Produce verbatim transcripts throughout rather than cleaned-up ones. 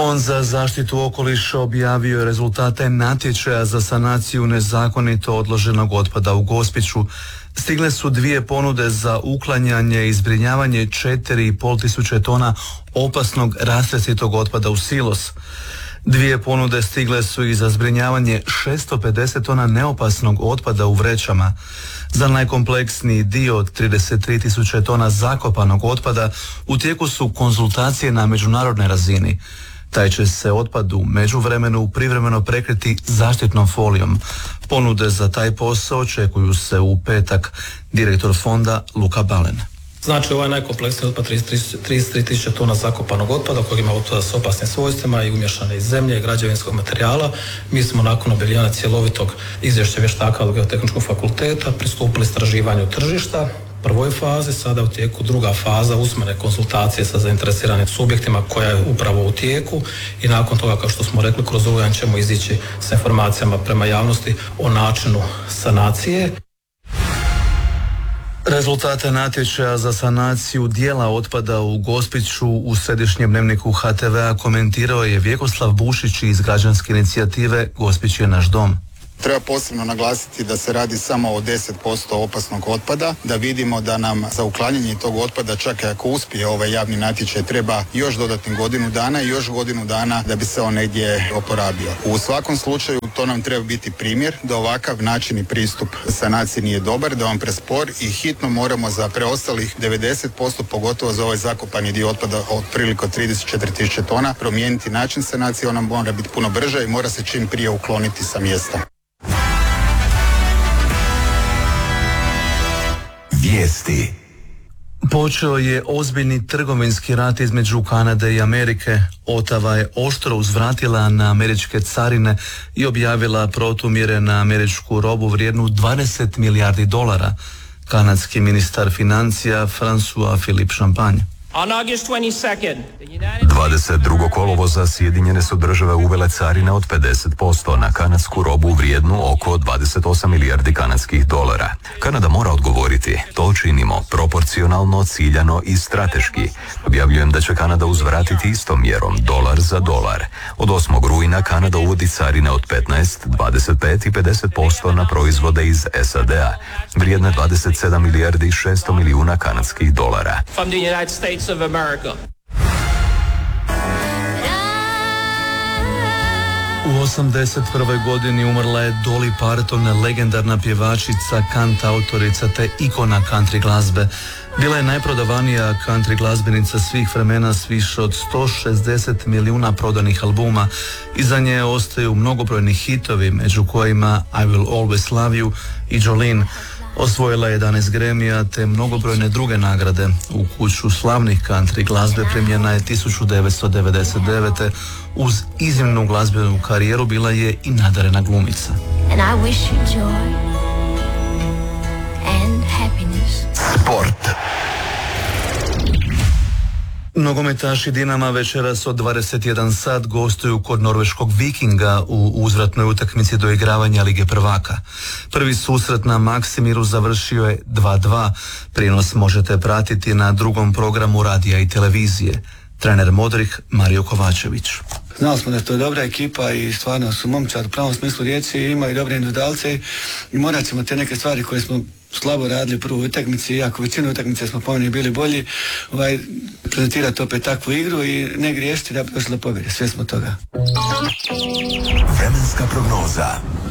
Fond za zaštitu okoliša objavio je rezultate natječaja za sanaciju nezakonito odloženog otpada u Gospiću. Stigle su dvije ponude za uklanjanje i zbrinjavanje četiri i pol tisuće tona opasnog rastresitog otpada u silos. Dvije ponude stigle su i za zbrinjavanje šesto pedeset tona neopasnog otpada u vrećama. Za najkompleksniji dio od trideset tri tisuće tona zakopanog otpada u tijeku su konzultacije na međunarodnoj razini. Taj će se otpad u međuvremenu privremeno prekriti zaštitnom folijom. Ponude za taj posao očekuju se u petak. Direktor fonda Luka Balen. Znači, ovaj najkompleksniji otpad trideset tri tisuće tona zakopanog otpada, kojeg ima otpada s opasnim svojstvima i umješane iz zemlje i građevinskog materijala. Mi smo nakon objavljivanja cjelovitog izvješća vještaka od Geotehničkog fakulteta pristupili istraživanju tržišta. Prvoj fazi, sada u tijeku druga faza usmene konzultacije sa zainteresiranim subjektima koja je upravo u tijeku i nakon toga, kao što smo rekli, kroz rujan ćemo izići sa informacijama prema javnosti o načinu sanacije. Rezultate natječaja za sanaciju dijela otpada u Gospiću u središnjem dnevniku H T V-a komentirao je Vjekoslav Bušić iz građanske inicijative Gospić je naš dom. Treba posebno naglasiti da se radi samo o deset posto opasnog otpada, da vidimo da nam za uklanjanje tog otpada, čak i ako uspije ovaj javni natječaj, treba još dodatnih godinu dana i još godinu dana da bi se on negdje oporabio. U svakom slučaju to nam treba biti primjer da ovakav način i pristup sanaciji nije dobar, da on prespor i hitno moramo za preostalih devedeset posto, pogotovo za ovaj zakopani dio otpada otprilike trideset četiri tisuće tona, promijeniti način sanacije. Ona mora biti puno brža i mora se čim prije ukloniti sa mjesta. Vijesti. Počeo je ozbiljni trgovinski rat između Kanade i Amerike. Ottawa je oštro uzvratila na američke carine i objavila protumjere na američku robu vrijednu dvadeset milijardi dolara. Kanadski ministar financija François Philippe Champagne. dvadeset drugog kolovoza Sjedinjene su države uvele carine od pedeset posto na kanadsku robu vrijednu oko dvadeset osam milijardi kanadskih dolara. Kanada mora odgovoriti. To činimo proporcionalno, ciljano i strateški. Objavljujem da će Kanada uzvratiti istom mjerom, dolar za dolar. Od osmog rujna Kanada uvodi carine od petnaest, dvadeset pet i pedeset posto na proizvode iz S A D-a, vrijedne dvadeset sedam milijardi i šesto milijuna kanadskih dolara. From the United States of America. U osamdeset prvoj godini umrla je Dolly Parton, legendarna pjevačica, kantautorica te ikona country glazbe. Bila je najprodavanija country glazbenica svih vremena s više od sto šezdeset milijuna prodanih albuma. Iza nje ostaju mnogobrojni hitovi, među kojima I Will Always Love You i Jolene. Osvojila je jedanaest Grammy-a te mnogobrojne druge nagrade. U kuću slavnih country glazbe primljena je tisuću devetsto devedeset devete. Uz iznimnu glazbenu karijeru bila je i nadarena glumica. And I wish you joy and happiness. Sport. Nogometaši Dinama večeras od dvadeset jedan sat gostuju kod norveškog Vikinga u uzvratnoj utakmici doigravanja Lige prvaka. Prvi susret na Maksimiru završio je dva dva. Prijenos možete pratiti na drugom programu radija i televizije. Trener Modrih Mario Kovačević. Znali smo da je to dobra ekipa i stvarno su momčad u pravom smislu riječi, imaju dobre individualce i morat ćemo te neke stvari koje smo slabo radili u prvoj utakmici, iako većinu utakmice smo po meni bili bolji, ovaj, prezentirati opet takvu igru i ne griješiti da bi došli do pobjede. Sve smo toga. Vremenska prognoza.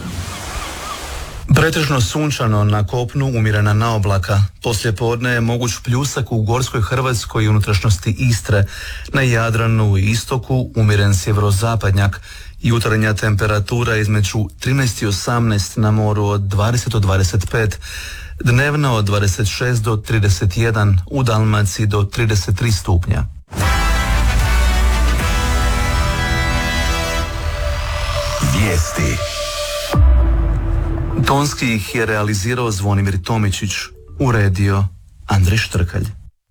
Pretežno sunčano, na kopnu umjerena naoblaka. Poslijepodne je moguć pljusak u gorskoj Hrvatskoj i unutrašnjosti Istre. Na Jadranu i istoku umjeren sjeverozapadnjak. Jutarnja temperatura između trinaest i osamnaest, na moru od dvadeset do dvadeset pet, dnevna od dvadeset šest do trideset jedan, u Dalmaciji do trideset tri stupnja. Vijesti. Tonski ih je realizirao Zvonimir Tomičić, uredio Andrej Štrkalj.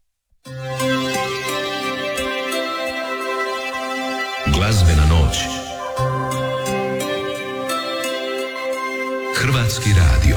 Glazbena noć. Hrvatski radio.